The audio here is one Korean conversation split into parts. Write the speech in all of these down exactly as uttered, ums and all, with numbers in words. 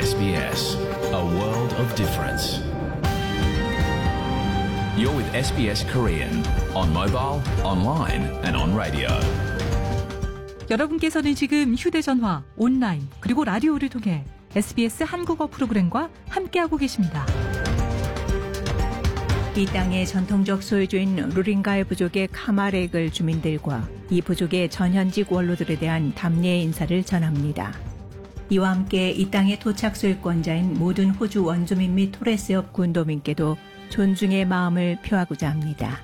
에스비에스 A world of difference. You're with 에스비에스 Korean on mobile, online and on radio. 여러분께서는 지금 휴대전화, 온라인, 그리고 라디오를 통해 에스비에스 한국어 프로그램과 함께하고 계십니다. 이 땅의 전통적 소유주인 루링가이 부족의 카마렉을 주민들과 이 부족의 전현직 원로들에 대한 답례의 인사를 전합니다. 이와 함께 이 땅의 토착 소유권자인 모든 호주 원주민 및 토레스협 군도민께도 존중의 마음을 표하고자 합니다.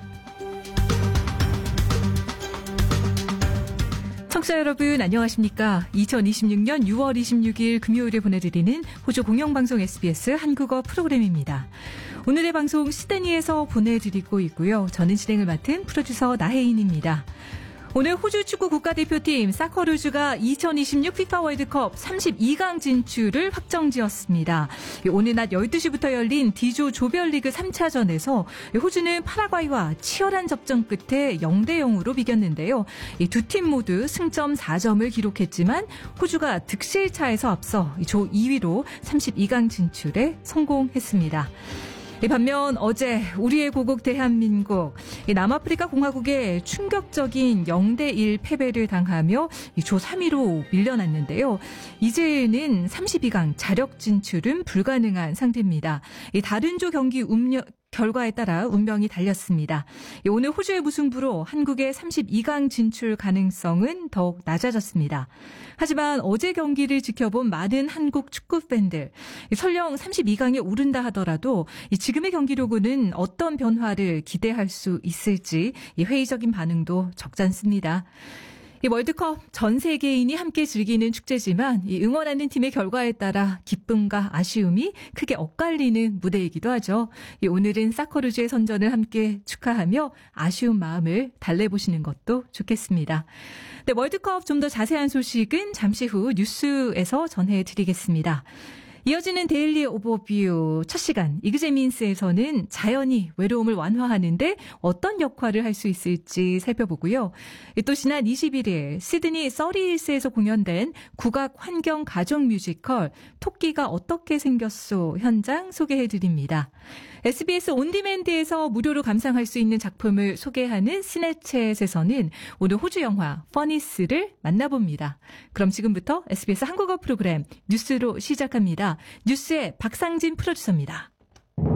청취자 여러분 안녕하십니까? 이천이십육년 유월 이십육일 금요일에 보내드리는 호주 공영방송 에스비에스 한국어 프로그램입니다. 오늘의 방송 시드니에서 보내드리고 있고요. 저는 진행을 맡은 프로듀서 나혜인입니다. 오늘 호주 축구 국가대표팀 사커루즈가 이천이십육 피파 월드컵 삼십이강 진출을 확정지었습니다. 오늘 낮 열두시부터 열린 D조 조별리그 삼차전에서 호주는 파라과이와 치열한 접전 끝에 영대 영으로 비겼는데요. 이 두 팀 모두 승점 사점을 기록했지만 호주가 득실차에서 앞서 조 이위로 삼십이강 진출에 성공했습니다. 반면 어제 우리의 고국 대한민국 남아프리카 공화국에 충격적인 영대일 패배를 당하며 조 삼위로 밀려났는데요. 이제는 삼십이강 자력 진출은 불가능한 상태입니다. 다른 조 경기 운명 결과에 따라 운명이 달렸습니다. 오늘 호주의 무승부로 한국의 삼십이강 진출 가능성은 더욱 낮아졌습니다. 하지만 어제 경기를 지켜본 많은 한국 축구 팬들, 설령 삼십이강에 오른다 하더라도 지금의 경기력으로는 어떤 변화를 기대할 수 있을지 회의적인 반응도 적지 않습니다. 이 월드컵 전 세계인이 함께 즐기는 축제지만 이 응원하는 팀의 결과에 따라 기쁨과 아쉬움이 크게 엇갈리는 무대이기도 하죠. 이 오늘은 사커루즈의 선전을 함께 축하하며 아쉬운 마음을 달래보시는 것도 좋겠습니다. 네, 월드컵 좀 더 자세한 소식은 잠시 후 뉴스에서 전해드리겠습니다. 이어지는 데일리 오버뷰 첫 시간 이그제민스에서는 자연이 외로움을 완화하는데 어떤 역할을 할 수 있을지 살펴보고요. 또 지난 이십일일 시드니 서리힐스에서 공연된 국악 환경 가족 뮤지컬 토끼가 어떻게 생겼소 현장 소개해드립니다. 에스비에스 온디맨드에서 무료로 감상할 수 있는 작품을 소개하는 스냅챗에서는 오늘 호주 영화 퍼니스를 만나봅니다. 그럼 지금부터 에스비에스 한국어 프로그램 뉴스로 시작합니다. 뉴스의 박상진 프로듀서입니다.